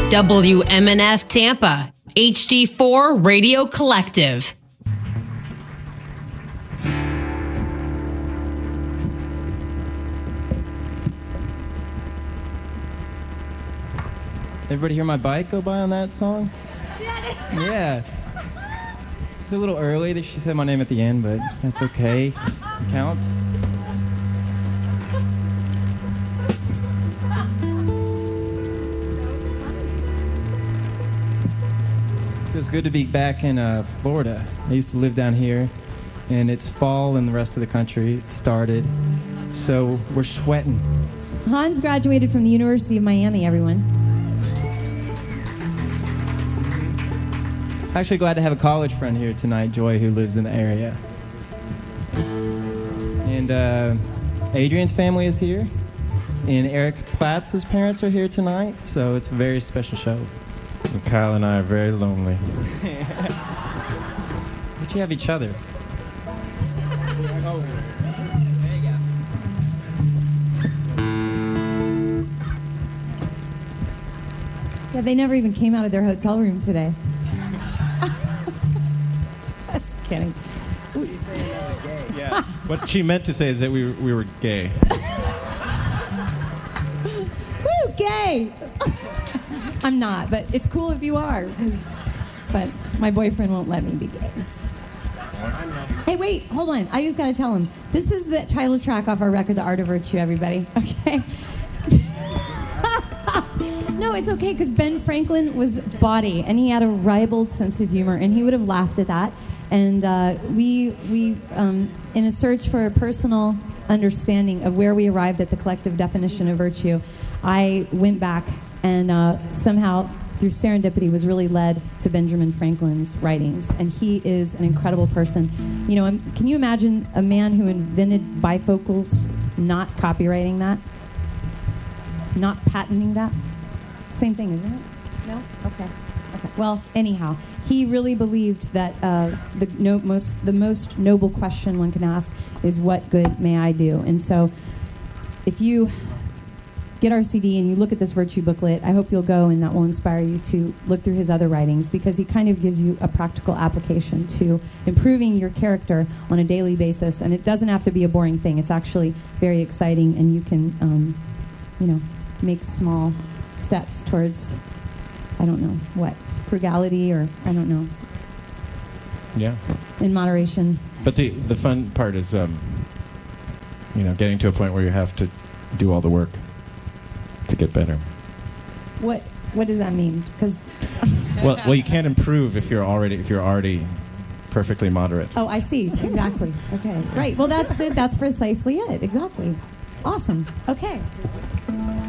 WMNF Tampa, HD4 Radio Collective. Everybody hear my bike go by on that song? Yeah. It's a little early that she said my name at the end, but that's okay. It counts. Feels good to be back in Florida. I used to live down here, and it's fall in the rest of the country. It started, so we're sweating. Hans graduated from the University of Miami, everyone. Actually glad to have a college friend here tonight, Joy, who lives in the area. And Adrian's family is here, and Eric Platz's parents are here tonight, so it's a very special show. And Kyle and I are very lonely. But you have each other. Oh. There you go. Yeah, they never even came out of their hotel room today. Just kidding. Yeah. What she meant to say is that we were gay. Woo, gay! I'm not, but it's cool if you are. But my boyfriend won't let me be gay. Hey, wait, hold on. I just got to tell him. This is the title track off our record, The Art of Virtue, everybody. Okay? No, it's okay, because Ben Franklin was bawdy, and he had a ribald sense of humor, and he would have laughed at that. And we in a search for a personal understanding of where we arrived at the collective definition of virtue, I went back and somehow, through serendipity, was really led to Benjamin Franklin's writings. And he is an incredible person. You know, can you imagine a man who invented bifocals not copywriting that? Not patenting that? Same thing, isn't it? No? Okay. Well, anyhow, he really believed that the most noble question one can ask is, what good may I do? And so if you get our CD and you look at this virtue booklet, I hope you'll go, and that will inspire you to look through his other writings, because he kind of gives you a practical application to improving your character on a daily basis. And it doesn't have to be a boring thing. It's actually very exciting, and you can, make small steps towards, I don't know, what, frugality, or I don't know. Yeah. In moderation. But the fun part is, getting to a point where you have to do all the work to get better. What does that mean? Because well, you can't improve if you're already perfectly moderate. Oh, I see. Exactly. Okay. Right. Well, that's precisely it. Exactly. Awesome. Okay.